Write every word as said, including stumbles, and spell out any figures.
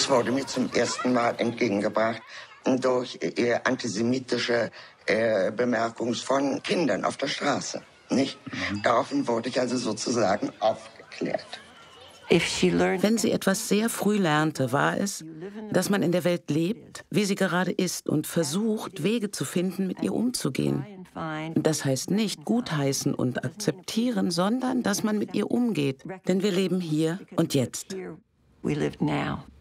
Das wurde mir zum ersten Mal entgegengebracht durch äh, antisemitische äh, Bemerkungen von Kindern auf der Straße. Nicht? Mhm. Daraufhin wurde ich also sozusagen aufgeklärt. Wenn sie etwas sehr früh lernte, war es, dass man in der Welt lebt, wie sie gerade ist und versucht, Wege zu finden, mit ihr umzugehen. Das heißt nicht gutheißen und akzeptieren, sondern dass man mit ihr umgeht, denn wir leben hier und jetzt.